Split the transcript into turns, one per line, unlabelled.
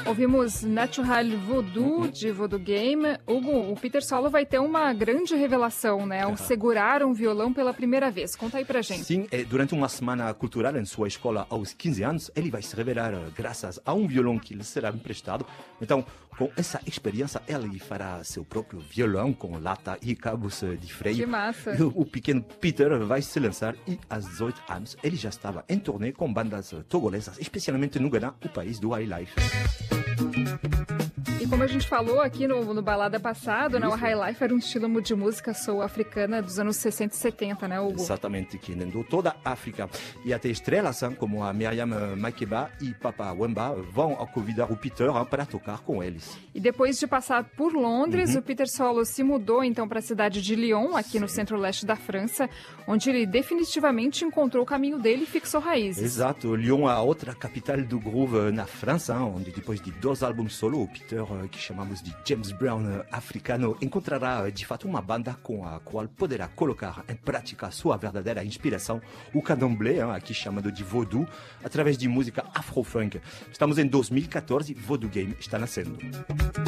Ouvimos Natural Voodoo, de Voodoo Game. Hugo, o Peter Solo vai ter uma grande revelação, né? Ao segurar um violão pela primeira vez. Conta aí pra gente.
Sim, durante uma semana cultural em sua escola aos 15 anos, ele vai se revelar graças a um violão que lhe será emprestado. Então, com essa experiência, ele fará seu próprio violão com lata e cabos de freio.
Que massa!
O pequeno Peter vai se lançar e, aos 18 anos, ele já estava em turnê com bandas togolesas, especialmente no Ghana, o país do High Life.
E como a gente falou aqui no Balada passado, né, o High Life era um estilo de música soul africana dos anos 60 e 70, né, Hugo?
Exatamente, que inundou toda a África. E até estrelas como a Miriam Makeba e Papa Wemba vão convidar o Peter para tocar com eles.
E depois de passar por Londres, o Peter Solo se mudou então para a cidade de Lyon, aqui no centro-leste da França, onde ele definitivamente encontrou o caminho dele e fixou raízes.
Exato, Lyon, a outra capital do groove na França, onde depois de 2 álbuns solo, o Peter, que chamamos de James Brown africano, encontrará de fato uma banda com a qual poderá colocar em prática sua verdadeira inspiração, o candomblé, aqui chamado de voodoo, através de música afro-funk. Estamos em 2014, Voodoo Game está nascendo.